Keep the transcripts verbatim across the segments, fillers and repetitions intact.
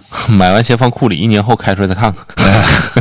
买完先放库里，一年后开出来再看看。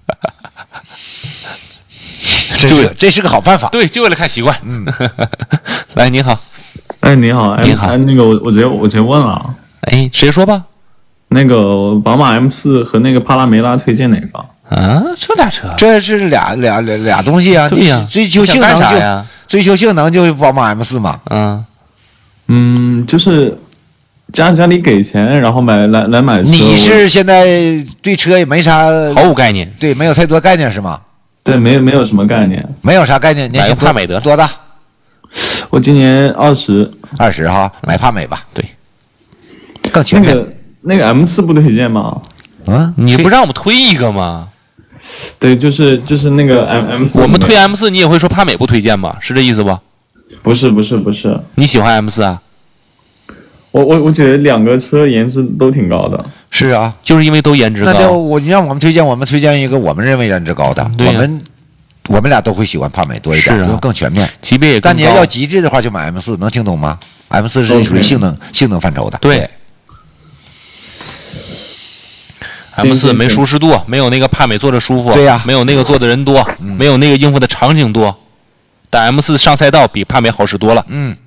这是这是个好办法。 对，就为了看习惯。嗯，来，你好。 哎，你好，哎， 你好， 哎，那个我我直接我直接问了。 哎，谁说吧？ 那个宝马 M 四 和那个帕拉梅拉推荐哪个？ 啊，这俩车， 这是俩俩俩俩东西啊！ 对呀， 追求性能就追求性能就宝马 M 四 嘛。 嗯嗯，就是家家里给钱，然后买来来买车。 你是现在对车也没啥毫无概念， 对，没有太多概念是吗？ 对，没没有什么概念， 没有啥概念。年轻帕美德多大？ 我今年二十， 二十哈，买帕美吧。 对， 更全面。 那个那个 M 四 不推荐吗？ 嗯， 你不让我们推一个吗？ 对，就是就是那个 M M 四， 我们推 M 四，你也会说帕美不推荐吗？是这意思不？ 不是不是不是， 你喜欢 M 四 啊？ 我我我觉得两个车颜值都挺高的。 是啊， 就是因为都颜值高。 那就我你让我们推荐，我们推荐一个我们认为颜值高的， 对啊、 我们我们俩都会喜欢帕美多一点， 是啊， 更全面， 级别也更高。 但你要极致的话，就买 M 四，能听懂吗 ？M 四是属于性能、okay. 性能范畴的。 对。M 四 没舒适度，没有那个帕美坐着舒服， 对呀、啊， 没有那个坐的人多，嗯、没有那个应付的场景多，但 M 四 上赛道比帕美好使多了。 嗯。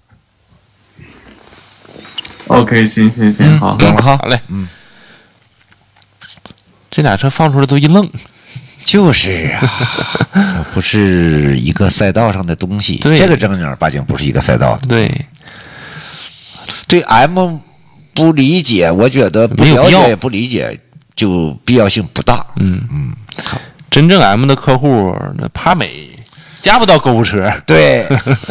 OK， 行行行，好， 懂了哈， 好嘞。 嗯。 这俩车放出来都一愣。 就是啊，不是一个赛道上的东西，这个正经八经不是一个赛道的。 对。 对 M 不理解，我觉得不了解也不理解。就必要性不大， 嗯嗯，真正 M 的客户，那帕美加不到购物车。 对，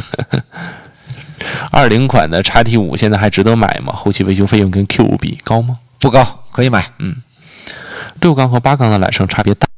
二零款的 X T 五现在还值得买吗？后期维修费用跟 Q 五比高吗？ 不高，可以买。 嗯，六缸和八缸的揽胜差别大。